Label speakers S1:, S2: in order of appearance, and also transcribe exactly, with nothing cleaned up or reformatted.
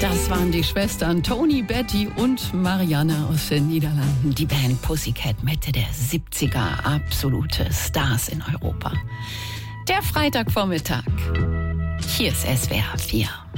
S1: Das waren die Schwestern Toni, Betty und Marianne aus den Niederlanden. Die Band Pussycat Mitte der siebziger, absolute Stars in Europa. Der Freitagvormittag. Hier ist S W R vier.